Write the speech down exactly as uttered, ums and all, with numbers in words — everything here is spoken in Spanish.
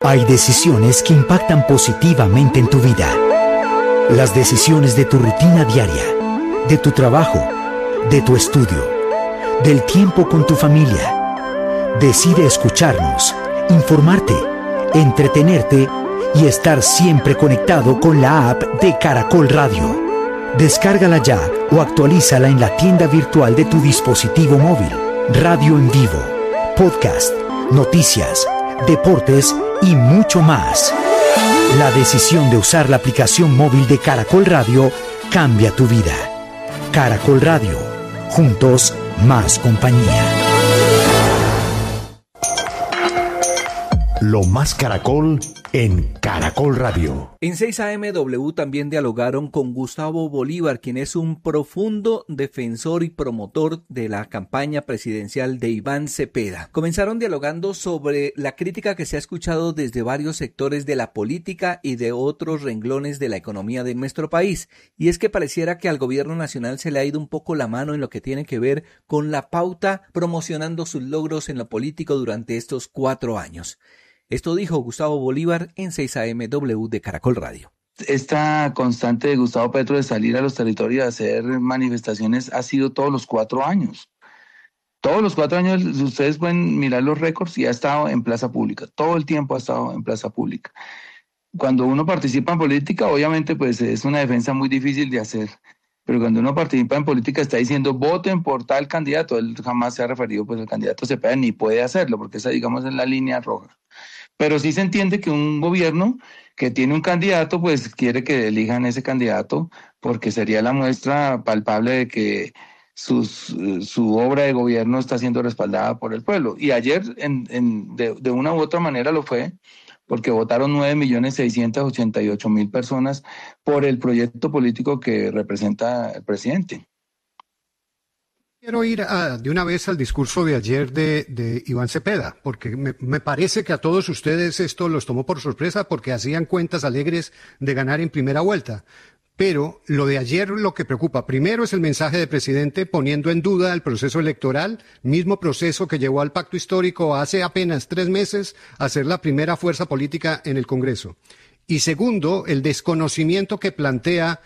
Hay decisiones que impactan positivamente en tu vida. Las decisiones de tu rutina diaria, de tu trabajo, de tu estudio, del tiempo con tu familia. Decide escucharnos, informarte, entretenerte y estar siempre conectado con la app de Caracol Radio. Descárgala ya o actualízala en la tienda virtual de tu dispositivo móvil. Radio en vivo, podcast, noticias, deportes y mucho más. La decisión de usar la aplicación móvil de Caracol Radio cambia tu vida. Caracol Radio. Juntos, más compañía. Lo más Caracol en Caracol Radio. En seis A M W también dialogaron con Gustavo Bolívar, quien es un profundo defensor y promotor de la campaña presidencial de Iván Cepeda. Comenzaron dialogando sobre la crítica que se ha escuchado desde varios sectores de la política y de otros renglones de la economía de nuestro país, y es que pareciera que al gobierno nacional se le ha ido un poco la mano en lo que tiene que ver con la pauta promocionando sus logros en lo político durante estos cuatro años. Esto dijo Gustavo Bolívar en seis A M W de Caracol Radio. Esta constante de Gustavo Petro de salir a los territorios a hacer manifestaciones ha sido todos los cuatro años. Todos los cuatro años ustedes pueden mirar los récords y ha estado en plaza pública. Todo el tiempo ha estado en plaza pública. Cuando uno participa en política, obviamente pues es una defensa muy difícil de hacer. Pero cuando uno participa en política está diciendo voten por tal candidato. Él jamás se ha referido pues al candidato Cepeda ni puede hacerlo porque esa digamos es la línea roja. Pero sí se entiende que un gobierno que tiene un candidato, pues quiere que elijan ese candidato, porque sería la muestra palpable de que sus, su obra de gobierno está siendo respaldada por el pueblo. Y ayer, en, en, de, de una u otra manera lo fue, porque votaron nueve millones seiscientos ochenta y ocho mil personas por el proyecto político que representa el presidente. Quiero ir a, de una vez al discurso de ayer de, de Iván Cepeda, porque me, me parece que a todos ustedes esto los tomó por sorpresa porque hacían cuentas alegres de ganar en primera vuelta. Pero lo de ayer lo que preocupa primero es el mensaje del presidente poniendo en duda el proceso electoral, mismo proceso que llevó al pacto histórico hace apenas tres meses a ser la primera fuerza política en el Congreso. Y segundo, el desconocimiento que plantea